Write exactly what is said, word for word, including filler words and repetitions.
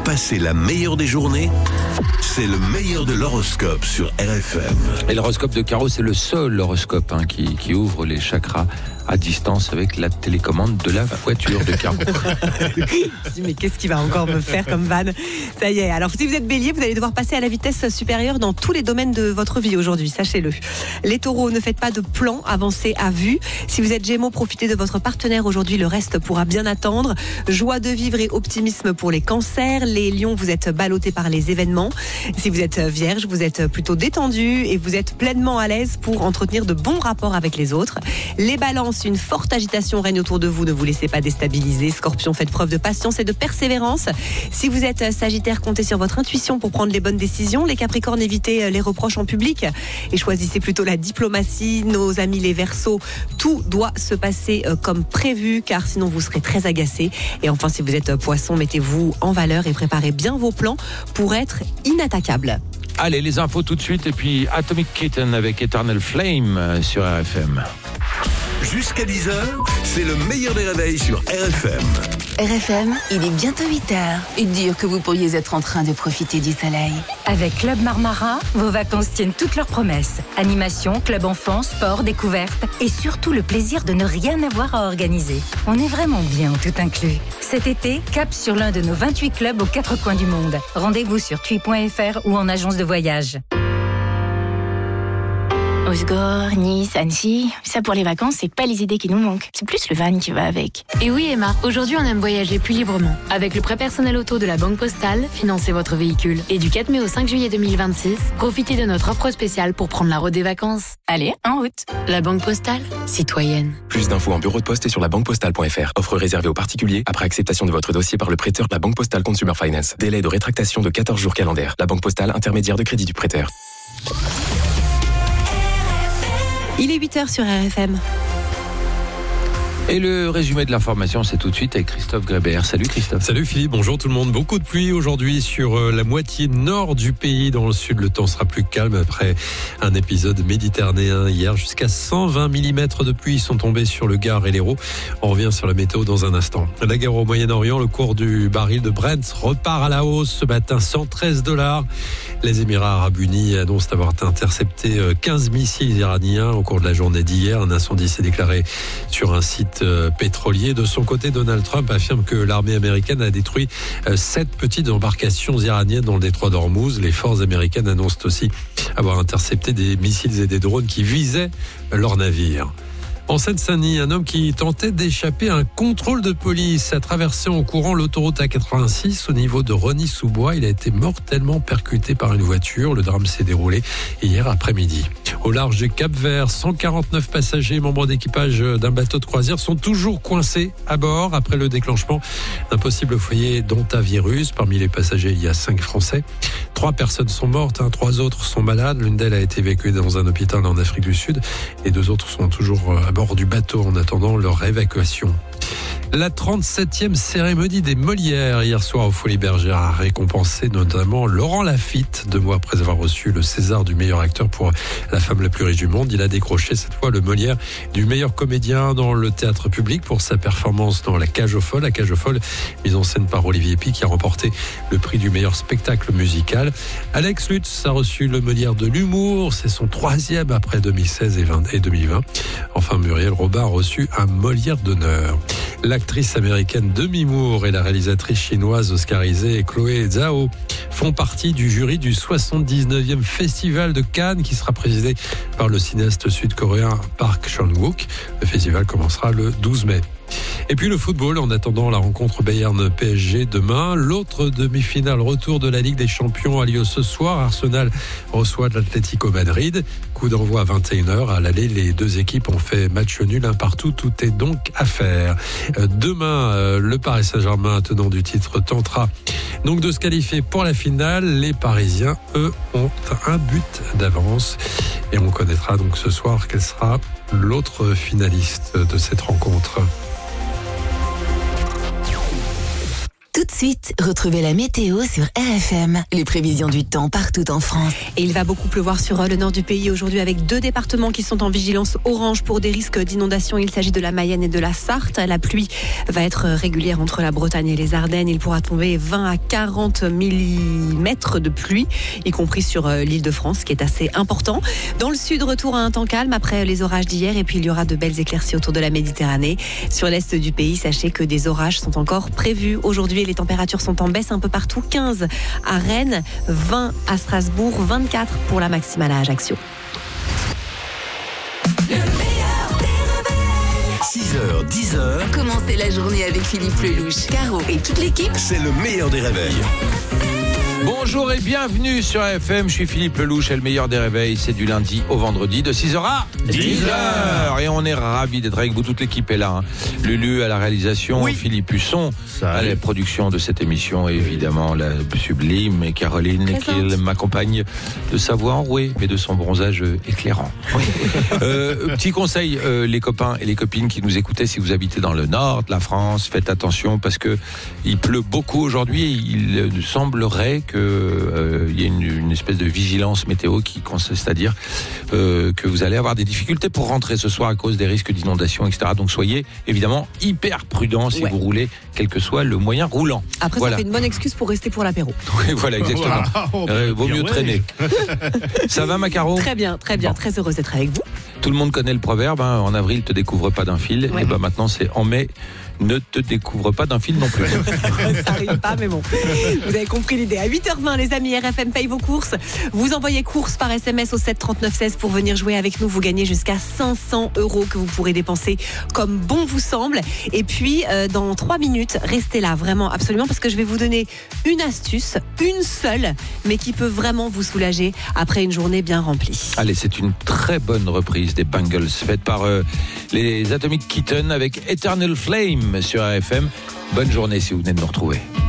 passer la meilleure des journées, c'est le meilleur de l'horoscope sur R F M. Et l'horoscope de Caro, c'est le seul horoscope hein, qui, qui ouvre les chakras à distance avec la télécommande de la voiture de Caro. Je dis, mais qu'est-ce qu'il va encore me faire comme vanne? Ça y est, alors si vous êtes bélier, vous allez devoir passer à la vitesse supérieure dans tous les domaines de votre vie aujourd'hui, sachez-le. Les taureaux, ne faites pas de plans, avancez à vue. Si vous êtes gémeaux, profitez de votre partenaire aujourd'hui, le reste pourra bien attendre. Joie de vivre et optimisme pour les cancers. Les lions, vous êtes ballottés par les événements. Si vous êtes vierge, vous êtes plutôt détendu et vous êtes pleinement à l'aise pour entretenir de bons rapports avec les autres. Les balances, une forte agitation règne autour de vous, ne vous laissez pas déstabiliser. Scorpion, faites preuve de patience et de persévérance. Si vous êtes sagittaire, comptez sur votre intuition pour prendre les bonnes décisions. Les capricornes, évitez les reproches en public et choisissez plutôt la diplomatie. Nos amis les verseaux, tout doit se passer comme prévu car sinon vous serez très agacés. Et enfin, si vous êtes poisson, mettez-vous en valeur et préparez bien vos plans pour être inattaquable. Allez, les infos tout de suite et puis Atomic Kitten avec Eternal Flame sur R F M. Jusqu'à dix heures, c'est le meilleur des réveils sur R F M. R F M, il est bientôt huit heures. Et dire que vous pourriez être en train de profiter du soleil. Avec Club Marmara, vos vacances tiennent toutes leurs promesses. Animation, club enfant, sport, découverte et surtout le plaisir de ne rien avoir à organiser. On est vraiment bien tout inclus. Cet été, cap sur l'un de nos vingt-huit clubs aux quatre coins du monde. Rendez-vous sur tui point f r ou en agence de voyage. Osgore, Nice, Annecy, ça pour les vacances, c'est pas les idées qui nous manquent. C'est plus le van qui va avec. Et oui Emma, aujourd'hui on aime voyager plus librement. Avec le prêt personnel auto de la Banque Postale, financez votre véhicule. Et du quatre mai au cinq juillet deux mille vingt-six, profitez de notre offre spéciale pour prendre la route des vacances. Allez, en route. La Banque Postale, citoyenne. Plus d'infos en bureau de poste et sur la banque postale point f r. Offre réservée aux particuliers après acceptation de votre dossier par le prêteur de la Banque Postale Consumer Finance. Délai de rétractation de quatorze jours calendaires. La Banque Postale, intermédiaire de crédit du prêteur. Il est huit heures sur R F M. Et le résumé de l'information, c'est tout de suite avec Christophe Grébert. Salut Christophe. Salut Philippe, bonjour tout le monde. Beaucoup de pluie aujourd'hui sur la moitié nord du pays. Dans le sud, le temps sera plus calme après un épisode méditerranéen hier. Jusqu'à cent vingt millimètres de pluie sont tombés sur le Gard et l'Hérault. On revient sur la météo dans un instant. La guerre au Moyen-Orient, le cours du baril de Brent repart à la hausse. Ce matin, cent treize dollars. Les Émirats Arabes Unis annoncent avoir intercepté quinze missiles iraniens au cours de la journée d'hier. Un incendie s'est déclaré sur un site pétrolier. De son côté, Donald Trump affirme que l'armée américaine a détruit sept petites embarcations iraniennes dans le détroit d'Ormuz. Les forces américaines annoncent aussi avoir intercepté des missiles et des drones qui visaient leurs navires. En Seine-Saint-Denis, un homme qui tentait d'échapper à un contrôle de police a traversé en courant l'autoroute A quatre-vingt-six au niveau de Rosny-sous-Bois. Il a été mortellement percuté par une voiture. Le drame s'est déroulé hier après-midi. Au large du Cap-Vert, cent quarante-neuf passagers, membres d'équipage d'un bateau de croisière, sont toujours coincés à bord après le déclenchement d'un possible foyer d'hantavirus. Parmi les passagers, il y a cinq Français. Trois personnes sont mortes, hein, trois autres sont malades. L'une d'elles a été évacuée dans un hôpital en Afrique du Sud. Et deux autres sont toujours à bord du bateau en attendant leur évacuation. La trente-septième cérémonie des Molières hier soir aux Folies Bergères a récompensé notamment Laurent Lafitte, deux mois après avoir reçu le César du meilleur acteur pour La femme la plus riche du monde. Il a décroché cette fois le Molière du meilleur comédien dans le théâtre public pour sa performance dans La Cage aux folles. La Cage aux folles, mise en scène par Olivier Py, qui a remporté le prix du meilleur spectacle musical. Alex Lutz a reçu le Molière de l'humour. C'est son troisième après deux mille seize et deux mille vingt. Enfin, Muriel Robin a reçu un Molière d'honneur. L'actrice américaine Demi Moore et la réalisatrice chinoise oscarisée Chloé Zhao font partie du jury du soixante-dix-neuvième Festival de Cannes qui sera présidé par le cinéaste sud-coréen Park Chan-wook. Le festival commencera le douze mai. Et puis le football, en attendant la rencontre Bayern-P S G demain. L'autre demi-finale retour de la Ligue des Champions a lieu ce soir. Arsenal reçoit l'Atlético Madrid. Coup d'envoi à vingt et une heures. À l'aller, les deux équipes ont fait match nul un partout. Tout est donc à faire. Demain, le Paris Saint-Germain, tenant du titre, tentera donc de se qualifier pour la finale. Les Parisiens, eux, ont un but d'avance. Et on connaîtra donc ce soir quel sera l'autre finaliste de cette rencontre. Tout de suite, retrouvez la météo sur R F M. Les prévisions du temps partout en France. Et il va beaucoup pleuvoir sur le nord du pays aujourd'hui avec deux départements qui sont en vigilance orange pour des risques d'inondation. Il s'agit de la Mayenne et de la Sarthe. La pluie va être régulière entre la Bretagne et les Ardennes. Il pourra tomber vingt à quarante millimètres de pluie, y compris sur l'Île-de-France, qui est assez important. Dans le sud, retour à un temps calme après les orages d'hier. Et puis il y aura de belles éclaircies autour de la Méditerranée. Sur l'est du pays, sachez que des orages sont encore prévus aujourd'hui. Les températures sont en baisse un peu partout. quinze à Rennes, vingt à Strasbourg, vingt-quatre pour la maximale à Ajaccio. six heures, dix heures. Commencez la journée avec Philippe Lelouch, Caro et toute l'équipe. C'est le meilleur des réveils. Bonjour et bienvenue sur R F M, je suis Philippe Lelouch et le meilleur des réveils, c'est du lundi au vendredi de six heures à dix heures. Et on est ravis d'être avec vous, toute l'équipe est là. Hein. Lulu à la réalisation, oui. Philippe Husson à la production de cette émission, et évidemment la sublime et Caroline Présente. Qui m'accompagne de sa voix enrouée, mais de son bronzage éclairant. euh, petit conseil, euh, les copains et les copines qui nous écoutaient, si vous habitez dans le nord de la France, faites attention parce que il pleut beaucoup aujourd'hui. Il semblerait que qu'il euh, y ait une, une espèce de vigilance météo qui consiste, c'est-à-dire euh, que vous allez avoir des difficultés pour rentrer ce soir à cause des risques d'inondation, et cetera. Donc soyez évidemment hyper prudents si ouais. vous roulez, quel que soit le moyen roulant. Après, voilà. Ça fait une bonne excuse pour rester pour l'apéro. Oui, voilà, exactement. Voilà. Euh, vaut mieux ouais. traîner. Ça va, ma Caro ? Très bien, très bien. Bon. Très heureuse d'être avec vous. Tout le monde connaît le proverbe, hein, en avril, te découvre pas d'un fil. Ouais. Et ben maintenant, c'est en mai, ne te découvre pas d'un fil non plus. Ça arrive pas, mais bon. Vous avez compris l'idée. À huit heures vingt, les amis, R F M paye vos courses. Vous envoyez courses par S M S au sept trente-neuf seize pour venir jouer avec nous. Vous gagnez jusqu'à cinq cents euros que vous pourrez dépenser comme bon vous semble. Et puis, euh, dans trois minutes, restez là, vraiment, absolument, parce que je vais vous donner une astuce, une seule, mais qui peut vraiment vous soulager après une journée bien remplie. Allez, c'est une très bonne reprise des Bangles, faite par euh, les Atomic Kitten avec Eternal Flame sur R F M. Bonne journée si vous venez de nous retrouver.